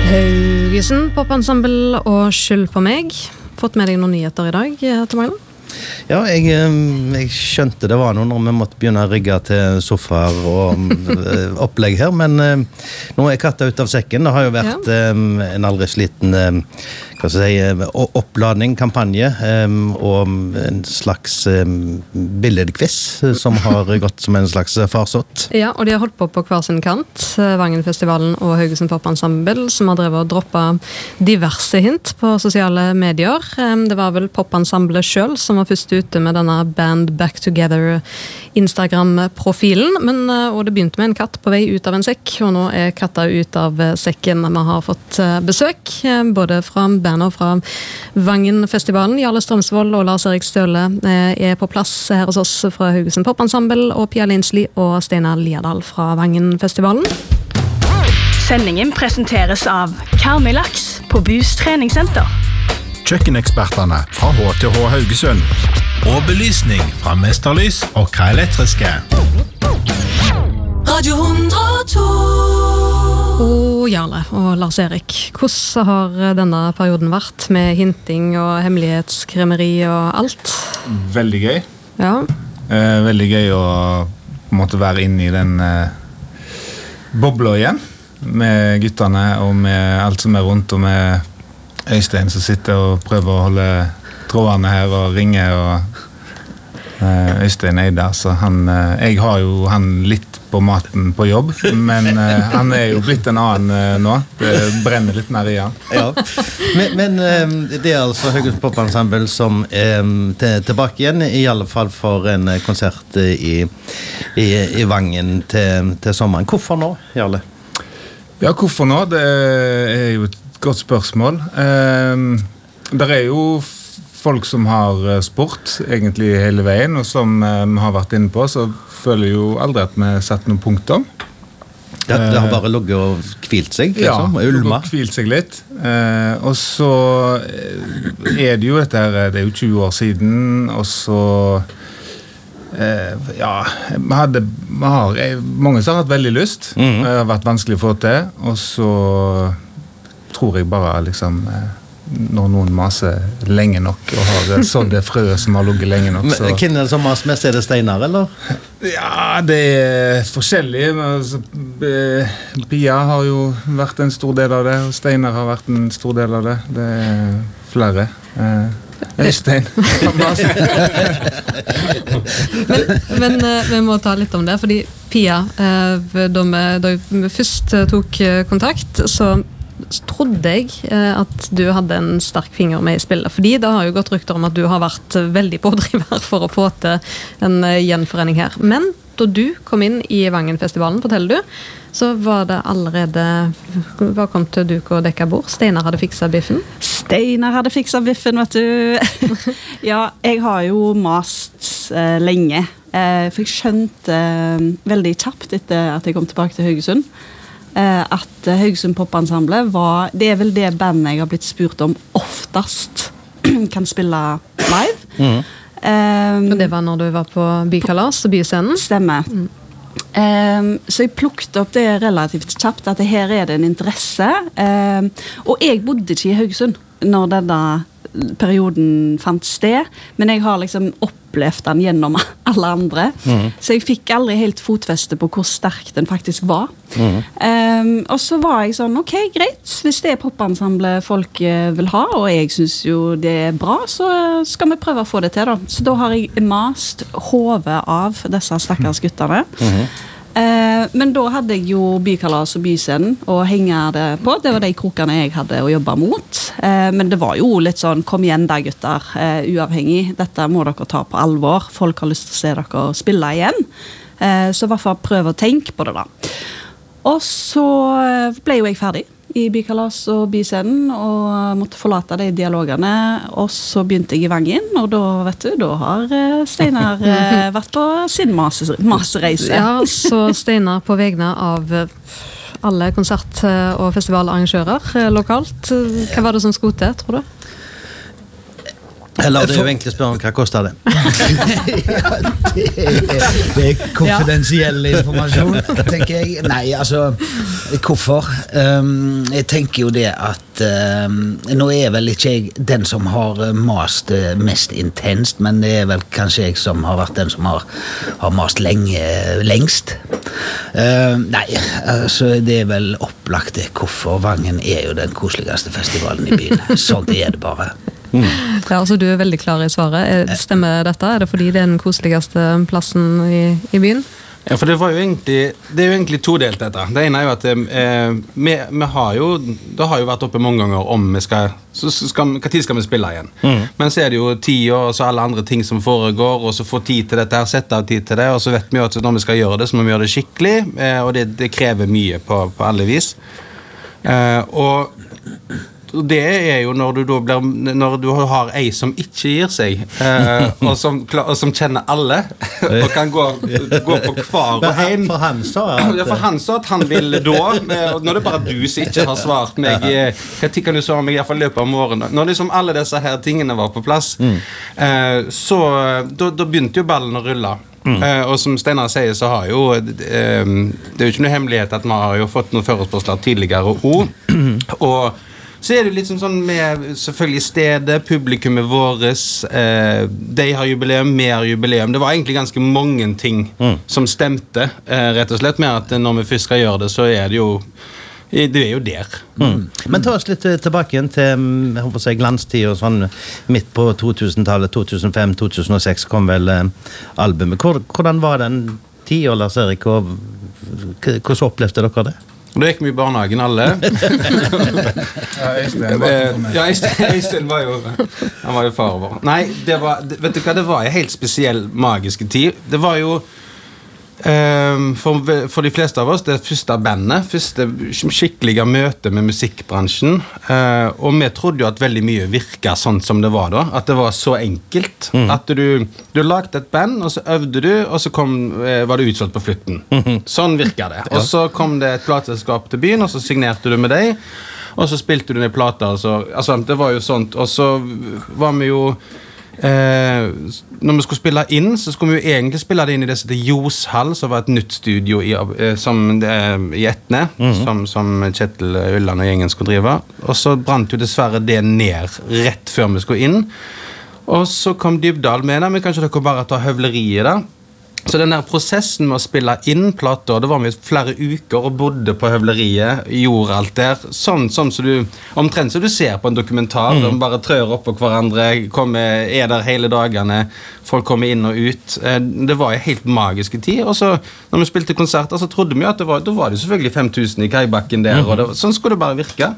Haugesund Popensemble og Skyld på meg. Fått med deg noen nyheter i dag, Tom Agner? Ja, jeg skjønte det var noe når vi måtte begynne å rigge til sofaer og opplegg her, men nå er katta ut av sekken. Det har jo vært en aldri sliten oppladning, kampanje og en slags billedquiz som har gått som en slags farsott. Ja, og de har holdt på hver sin kant. Vangenfestivalen og Haugesund Popensemble, som har drevet og droppet diverse hint på sosiale medier. Det var vel Popensemble selv som var først ute med denne Band Back Together Instagram-profilen, og det begynte med en katt på vei ut av en sekk, og nå er katta ut av sekken. Vi har fått besøk, både fra bandet og fra Vangenfestivalen. Jarle Strømsvold og Lars-Erik Støle er på plass her hos oss fra Haugesund Popensemble, og Pia Linsli og Steinar Liadal fra Vangenfestivalen. Sendingen presenteres av Karmilaks på Bus treningssenter. Kjøkkeneksperterne fra HTH Haugesund. Og belysning fra Mesterlys og K-elektriske. Radio 102. Og Jarle og Lars-Erik, hvordan har denne perioden vært med hinting og hemmelighetskremmeri og alt? Veldig gøy. Ja. Veldig gøy å på en måte være inne i den bobla igjen, med guttene og med alt som er rundt, og med Øystein som sitter og prøver å holde trådene her og ringe, og Øystein er der, så jeg har jo han litt på maten på jobb, men han er jo blitt en annen nå. Det brenner litt mer i han. Ja. Men det er altså Haugesund Popensemble som er tilbake igjen, i alle fall for en konsert i Vangen til sommeren. Hvorfor nå, Jarle? Ja, hvorfor nå? Det er jo et godt spørsmål. Der er jo folk som har sport egentlig hele veien, og som vi har vært inne på, så føler jo aldri at vi setter noen punktum. Det har bare ligget og kvilt seg, liksom, og ulma. Ja, kvilt seg litt. Og så er det jo dette her, det er jo 20 år siden, og så mange som har hatt veldig lyst. Det har vært vanskelig å få til, og så tror jeg bare liksom når noen maser lenge nok og har sådd det frøet som har ligget lenge nok. Så. Hvem er det som maser mest? Er det Steinar, eller? Ja, det er forskjellig. Pia har jo vært en stor del av det, og Steinar har vært en stor del av det. Det er flere. Øystein. men vi må ta litt om det, fordi Pia, da vi først tok kontakt, så trodde jeg at du hadde en sterk finger med i spillet, fordi det har jo gått rykter om at du har vært veldig pådriver for å få til en gjenforening her. Men da du kom inn i Vangenfestivalen, forteller du, så var det allerede hva kom til duk og dekka bord? Steinar hadde fikset biffen? Steinar hadde fikset biffen, vet du. Ja, jeg har jo mast lenge, for jeg skjønte veldig kjapt etter at jeg kom tilbake til Haugesund, at Haugesund Popensemble det er vel det bandet jeg har blitt spurt om oftest kan spille live. Og det var når du var på Bykalas og Byscenen? Stemmer. Så jeg plukket opp det relativt kjapt, at her er det en interesse. Og jeg bodde ikke i Haugesund når denne perioden fant sted, men jeg har liksom opplevd den gjennom alle andre, så jeg fikk aldri helt fotfeste på hvor sterk den faktisk var. Og så var jeg sånn, ok, greit, hvis det er Popensemble folk vil ha, og jeg synes jo det er bra, så skal vi prøve å få det til da. Så da har jeg mast hodet av disse stakkars gutterne. Men da hadde jeg jo Bykalas og Byscenen å henge det på. Det var de krokene jeg hadde å jobbe mot. Men det var jo litt sånn, kom igjen da gutter, uavhengig. Dette må dere ta på alvor. Folk har lyst til å se dere spille igjen. Så i hvert fall prøv å tenke på det da. Og så ble jo jeg ferdig i Bykalas og Byscenen, og måtte forlate de dialogene, og så begynte jeg i Vangen, og da, vet du, da har Steinar vært på sin masereise. Ja, så Steinar på vegne av alle konsert- og festivalarrangører lokalt, hva var det som skulle til, tror du? Eller det jo egentlig spørre om hva koster det? Det er konfidensiell informasjon, tenker jeg. Nei, altså, hvorfor? Jeg tenker jo det at nå er vel ikke jeg den som har mast mest intenst, men det er vel kanskje jeg som har vært den som har mast lengst. Nei, altså, det er vel opplagt det hvorfor. Vangen er jo den koseligste festivalen I byen. Sånt er det bare. Ja, altså du veldig klar I svaret. Stemmer dette? Det fordi det den koseligste plassen I byen? Ja, for det er jo egentlig todelt dette. Det ene jo at vi har jo, det har jo vært oppe mange ganger om hva tid skal vi spille igjen. Men så er det jo tid og så alle andre ting som foregår, og så få tid til dette, sette av tid til det, og så vet vi jo at når vi skal gjøre det, så må vi gjøre det skikkelig, og det krever mye på alle vis. Og det er jo når du har ei som ikke gir seg, og som kjenner alle, og kan gå på hver og en. For han sa at han ville da, og nå er det bare du som ikke har svart meg, hva tid kan du svare meg I hvert fall løpet av morgenen? Når liksom alle disse her tingene var på plass, så da begynte jo ballen å rulle. Og som Steinar sier, så har jo det er jo ikke noe hemmelighet at vi har jo fått noen førespørsler tidligere og så er det litt sånn med selvfølgelig stedet, publikummet våres, de har jubileum, vi har jubileum. Det var egentlig ganske mange ting som stemte, rett og slett, med at når vi først skal gjøre det, så er det jo der. Men ta oss litt tilbake igjen til, jeg håper å si, glanstid og sånn, midt på 2000-tallet, 2005-2006 kom vel albumet. Hvordan var den tiden, Lars Erik, og hvordan opplevde dere det? Da gikk vi I barnehagen alle. Øystein var jo far vår. Nei, vet du hva, det var en helt spesiell magisk tid. Det var jo for de fleste av oss det første bandet, første skikkelige møte med musikkbransjen, og vi trodde jo at veldig mye virket sånn som det var da, at det var så enkelt at du lagde et band, og så øvde du, og så var det utsolgt på flytten. Sånn virket det. Og så kom det et plateselskap til byen, og så signerte du med deg, og så spilte du ned plater, altså det var jo sånt, og så var vi jo når vi skulle spille inn, så skulle vi jo egentlig spille det inn I det som heter Joshall, som var et nytt studio I Etne, som Kjetil Ulland og gjengen skulle drive. Og så brant jo dessverre det ned rett før vi skulle inn. Og så kom Dybdahl med det, men kanskje dere bare tar høvleriet da. Så den der prosessen med å spille inn plater, det var med flere uker og bodde på høvleriet, gjorde alt der, sånn som omtrent som du ser på en dokumentar, de bare trør opp på hverandre, er der hele dagene, folk kommer inn og ut. Det var en helt magisk tid, og så når vi spilte konserter, så trodde vi at da var det selvfølgelig 5000 I Kaibakken der, og sånn skulle det bare virke.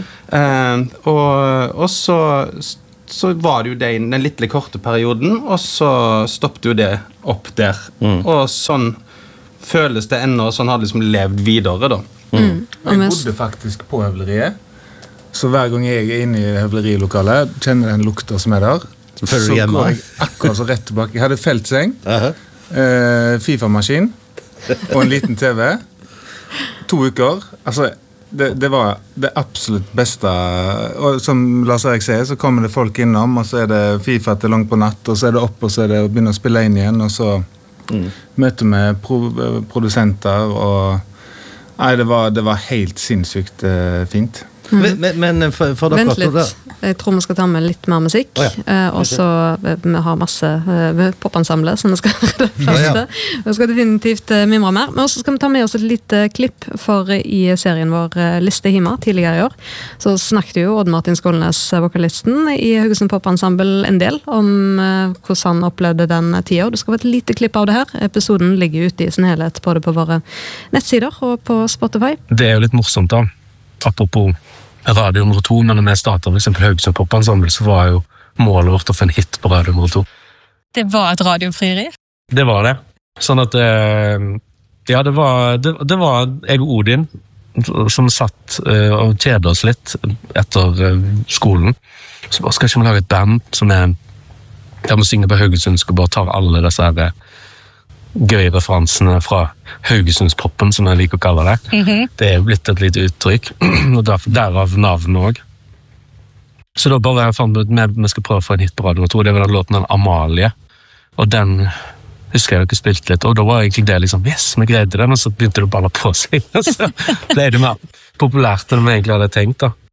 Og så var det jo den lille korte perioden, og så stoppte jo det opp der. Og sånn føles det ennå, sånn har det liksom levd videre da. Jeg bodde faktisk på høvleriet, så hver gang jeg inne I høvlerilokalet, kjenner den lukta som der, så går jeg akkurat så rett tilbake. Jeg hadde feltseng, FIFA-maskin, og en liten TV, 2 uker, altså det var det absolutt beste og som Lars Erik sier så kommer det folk innom og så det FIFA til langt på natt og så det opp og så det å begynne å spille inn igjen og så møte med produsenter og nei, det var helt sinnssykt fint Men for dere Vent litt, jeg tror vi skal ta med litt mer musikk og så vi har masse popensembler som vi skal redde plass til vi skal definitivt mimre mer men også skal vi ta med oss et lite klipp for I serien vår Liste Hima tidligere I år så snakket jo Odd Martin Skålnes vokalisten I Haugesund Popensemble en del om hvordan han opplevde den tiden du skal få et lite klipp av det her episoden ligger ute I sin helhet både på våre nettsider og på Spotify Det jo litt morsomt da apropos Radio nummer 2, men når vi startet for eksempel Haugesund Popensemble, så var jo målet vårt å få en hit på Radio nummer 2. Det var et radiofrieri? Det var det. Sånn at, ja, det var jeg og Odin som satt og kjede oss litt etter skolen. Så bare skal ikke vi lage et band som der vi synger på Haugesund, skal bare ta alle disse her gøy referansene fra Haugesundspoppen, som jeg liker å kalle det. Det blitt et litt uttrykk, og derav navnet også. Så da bare fant vi ut vi skal prøve å få en hit på radioen, og det var den låten Amalie, og den husker jeg dere spilte litt, og da var egentlig det liksom, yes, vi greide den, og så begynte det å balle på seg, og så ble det mer populært enn vi egentlig hadde tenkt da.